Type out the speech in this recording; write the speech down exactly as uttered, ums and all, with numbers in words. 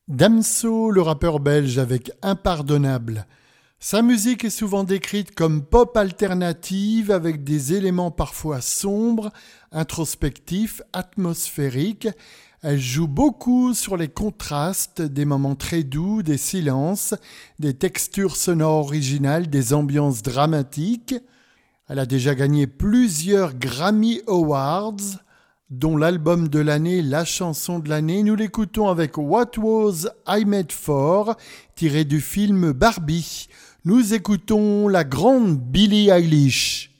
Damso, le rappeur belge avec Impardonnable. Sa musique est souvent décrite comme pop alternative avec des éléments parfois sombres, introspectifs, atmosphériques. Elle joue beaucoup sur les contrastes, des moments très doux, des silences, des textures sonores originales, des ambiances dramatiques. Elle a déjà gagné plusieurs Grammy Awards, dont l'album de l'année, la chanson de l'année. Nous l'écoutons avec What Was I Made For, tiré du film Barbie. Nous écoutons la grande Billie Eilish.